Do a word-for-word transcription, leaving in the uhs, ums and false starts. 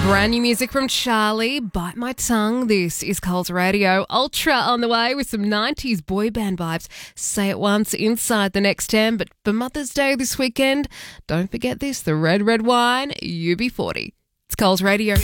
Brand new music from Charlie, Bite My Tongue. This is Coles Radio. Ultra on the way with some nineties boy band vibes. Say it once inside the next ten. But for Mother's Day this weekend, don't forget this, the red, red wine, U B forty. It's Coles Radio.